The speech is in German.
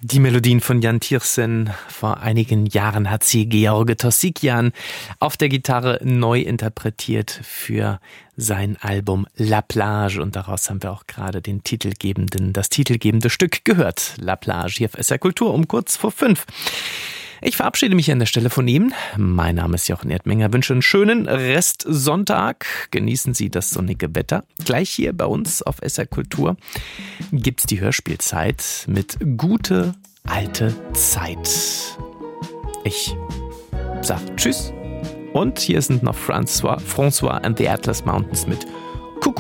Die Melodien von Jan Tiersen. Vor einigen Jahren hat sie George Tosszikian auf der Gitarre neu interpretiert für sein Album La Plage. Und daraus haben wir auch gerade das titelgebende Stück gehört. La Plage hier auf SR Kultur um kurz vor 5. Ich verabschiede mich an der Stelle von Ihnen. Mein Name ist Jochen Erdmenger. Wünsche einen schönen Restsonntag. Genießen Sie das sonnige Wetter. Gleich hier bei uns auf SR Kultur gibt's die Hörspielzeit mit Gute alte Zeit. Ich sag Tschüss. Und hier sind noch François and the Atlas Mountains mit